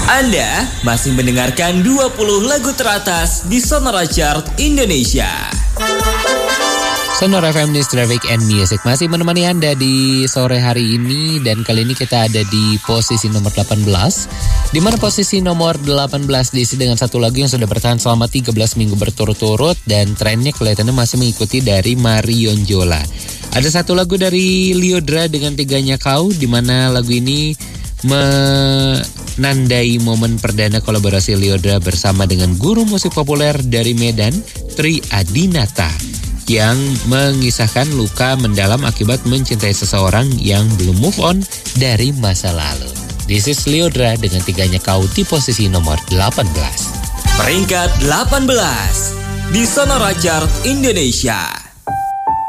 Anda masih mendengarkan 20 lagu teratas di Sonora Chart Indonesia. Sonora FM News Traffic and Music masih menemani Anda di sore hari ini, dan kali ini kita ada di posisi nomor 18, di mana posisi nomor 18 diisi dengan satu lagu yang sudah bertahan selama 13 minggu berturut-turut, dan trennya kelihatannya masih mengikuti dari Marion Jola. Ada satu lagu dari Lyodra dengan Teganya Kau, di mana lagu ini menandai momen perdana kolaborasi Lyodra bersama dengan guru musik populer dari Medan, Tri Adinata, yang mengisahkan luka mendalam akibat mencintai seseorang yang belum move on dari masa lalu. This is Lyodra dengan Teganya Kau di posisi nomor 18. Peringkat 18 di Sonora Chart Indonesia.